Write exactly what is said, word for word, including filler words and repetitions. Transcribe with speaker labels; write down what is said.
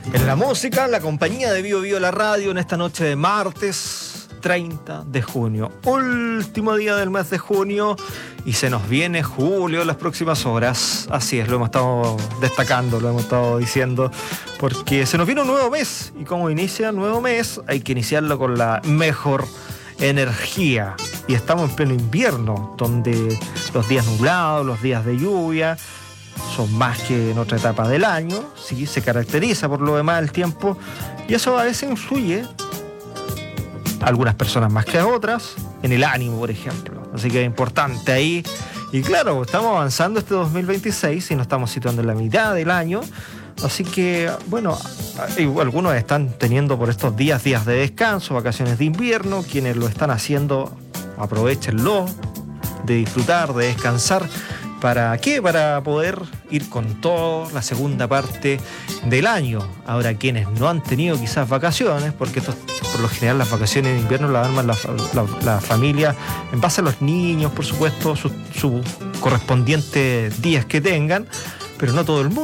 Speaker 1: En la música, la compañía de Bio Bio La Radio en esta noche de martes treinta de junio, último día del mes de junio, y se nos viene julio en las próximas horas. Así es, lo hemos estado destacando, lo hemos estado diciendo, porque se nos viene un nuevo mes, y como inicia el nuevo mes hay que iniciarlo con la mejor energía. Y estamos en pleno invierno, donde los días nublados, los días de lluvia son más que en otra etapa del año. Sí, se caracteriza por lo demás el tiempo, y eso a veces influye, algunas personas más que a otras, en el ánimo, por ejemplo. Así que es importante ahí. Y claro, estamos avanzando este dos mil veintiséis y nos estamos situando en la mitad del año. Así que, bueno, algunos están teniendo por estos días, días de descanso, vacaciones de invierno. Quienes lo están haciendo, aprovéchenlo, de disfrutar, de descansar. ¿Para qué? Para poder ir con todo la segunda parte del año. Ahora, quienes no han tenido quizás vacaciones, porque esto, por lo general las vacaciones de invierno las arman la, la, la familia en base a los niños, por supuesto, sus su correspondientes días que tengan, pero no todo el mundo.